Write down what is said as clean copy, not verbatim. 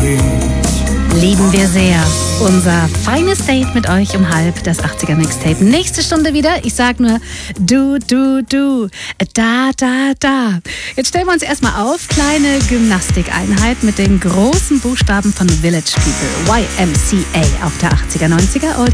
Lieben wir sehr. Unser feines Date mit euch um 12:30, das 80er Mixtape. Nächste Stunde wieder. Ich sag nur du, da, da, da. Jetzt stellen wir uns erstmal auf. Kleine Gymnastikeinheit mit den großen Buchstaben von Village People. YMCA auf der 80er, 90er Audio.